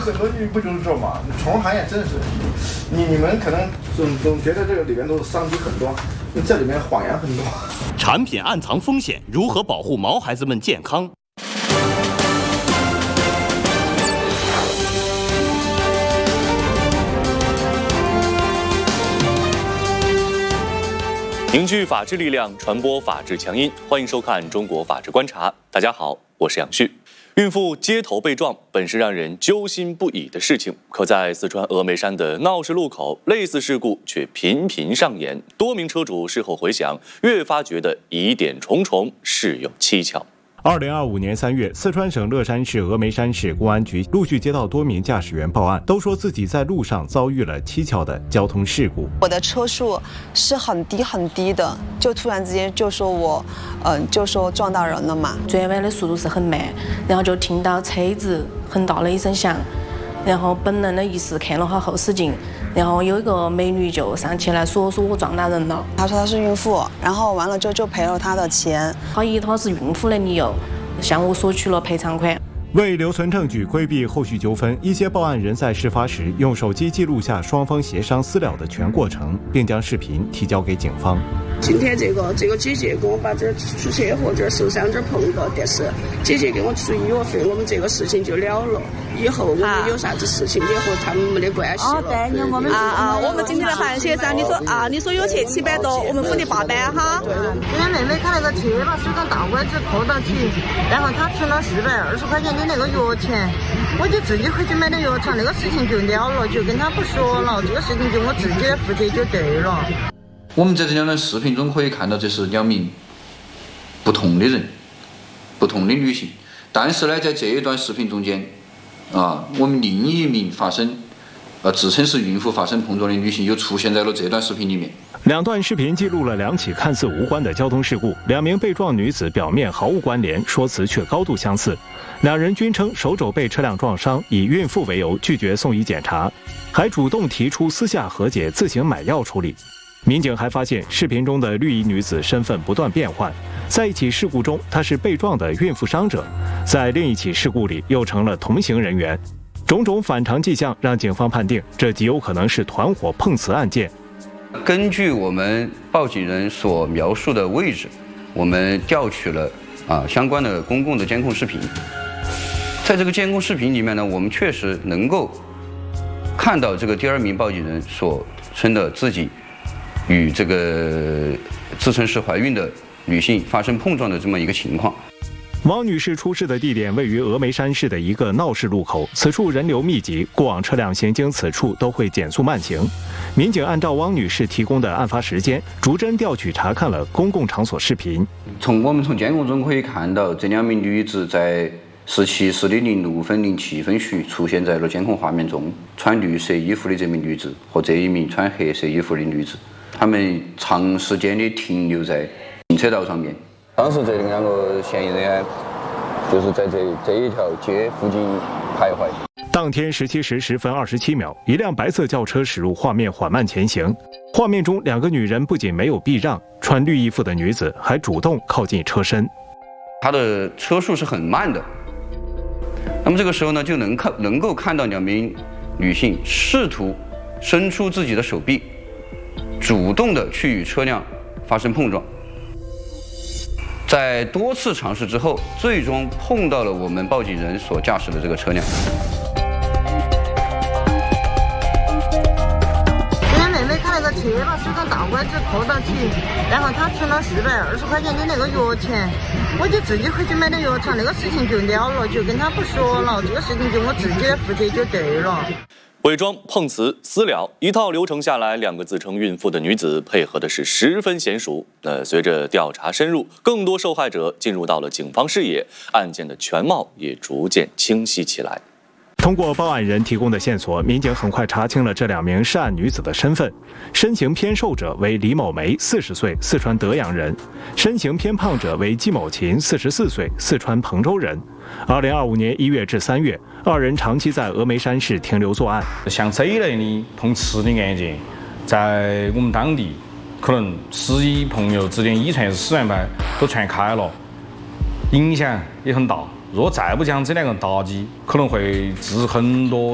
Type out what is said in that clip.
很多女不就是这嘛？宠物行业真是，你们可能总觉得这个里面都是商机很多，这里面谎言很多。 产品暗藏风险，如何保护毛孩子们健康？凝聚法治力量，传播法治强音。欢迎收看《中国法治观察》。大家好，我是杨旭。孕妇街头被撞，本是让人揪心不已的事情，可在四川峨眉山的闹市路口，类似事故却频频上演。多名车主事后回想，越发觉得疑点重重，事有蹊跷。2025年3月，四川省乐山市峨眉山市公安局陆续接到多名驾驶员报案，都说自己在路上遭遇了蹊跷的交通事故。 我的车速是很低的，就突然之间就说我，就说撞到人了嘛。 转弯的速度是很慢，然后就听到车子很大的一声响，然后本能的意识看了下后视镜，然后有一个美女就上去来说我撞到人了。 她说她是孕妇，然后完了就赔了她的钱。 她以她是孕妇的理由，向我索取了赔偿款。 为留存证据、规避后续纠纷，一些报案人在事发时用手机记录下双方协商私了的全过程，并将视频提交给警方。 今天这个姐姐给我把这出车祸这受伤这碰到，但是姐姐给我出医药费，我们这个事情就了了。以后我们有啥子事情也和他们没得关系了。 我们今天的法院协商，你说有钱700多，我们补你800哈。 今天妹妹开那个车把手上大拐子拖到起，然后她存了420块钱的那个药钱，我就自己回去买的药厂，那个事情就了了，就跟他不说了，这个事情就我自己负责就对了。 我们在这两段视频中可以看到，这是2名不同的人，不同的女性。但是呢，在这一段视频中间，我们另一名自称是孕妇发生碰撞的女性又出现在了这段视频里面。 两段视频记录了2起看似无关的交通事故，2名被撞女子表面毫无关联，说辞却高度相似。2人均称手肘被车辆撞伤，以孕妇为由拒绝送医检查，还主动提出私下和解，自行买药处理。民警还发现，视频中的绿衣女子身份不断变换，在一起事故中她是被撞的孕妇伤者，在另一起事故里又成了同行人员。种种反常迹象让警方判定，这极有可能是团伙碰瓷案件。 根据我们报警人所描述的位置，我们调取了相关的公共的监控视频。在这个监控视频里面呢，我们确实能够看到这个第2名报警人所称的自己与这个自称是怀孕的女性发生碰撞的这么一个情况。 王女士出事的地点位于峨眉山市的一个闹市路口，此处人流密集，过往车辆行经此处都会减速慢行。民警按照汪女士提供的案发时间，逐帧调取查看了公共场所视频。 我们从监控中可以看到，这2名女子在17时的06分07分许出现在了监控画面中。穿绿色衣服的这名女子和这一名穿黑色衣服的女子，她们长时间的停留在行车道上面。当时这2个嫌疑人就是在这一条街附近徘徊。 当天17时10分27秒，一辆白色轿车驶入画面，缓慢前行。画面中2个女人不仅没有避让，穿绿衣服的女子还主动靠近车身。 她的车速是很慢的。那么这个时候呢，就能够看到2名女性试图伸出自己的手臂，主动的去与车辆发生碰撞。在多次尝试之后，最终碰到了我们报警人所驾驶的这个车辆。 今天妹妹开那个车把手上大拐子拖到起，然后她存了420块钱的那个药钱，我就自己回去买的药厂，那个事情就了了，就跟他不说了，这个事情就我自己负责就对了。 伪装、碰瓷、私了，一套流程下来，2个自称孕妇的女子配合的是十分娴熟。随着调查深入，更多受害者进入到了警方视野，案件的全貌也逐渐清晰起来。通过报案人提供的线索，民警很快查清了这2名涉案女子的身份。身形偏瘦者为李某梅，40岁，四川德阳人；身形偏胖者为季某琴，44岁，四川彭州人。2025年1月至3月，2人长期在峨眉山市停留作案。 像这一类的碰瓷的案件，在我们当地可能10亿朋友之间一传十，10传百，都传开了，影响也很大。如果再不将这2个打击，可能会致很多